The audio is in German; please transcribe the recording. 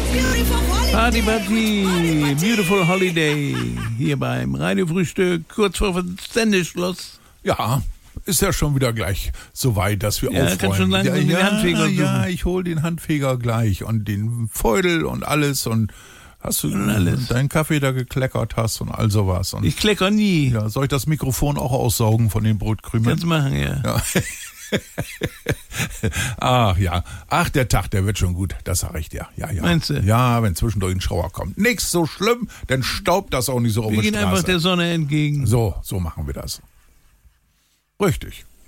Party, Party, Beautiful Holiday, hier beim Radiofrühstück, kurz vor Sendeschluss. Ja, ist ja schon wieder gleich so weit, dass wir aufräumen. Kannst schon langsam den Handfeger suchen. Ja, ich hol den Handfeger gleich und den Feudel und alles und hast du deinen Kaffee da gekleckert hast und all sowas. Und ich klecker nie. Ja, soll ich das Mikrofon auch aussaugen von den Brotkrümeln? Kannst machen, ja. Ach ja, der Tag, der wird schon gut, das sag ich dir. Ja. Meinst du? Ja, wenn zwischendurch ein Schauer kommt. Nichts so schlimm, dann staubt das auch nicht so auf der Straße. Wir gehen einfach der Sonne entgegen. So machen wir das. Richtig.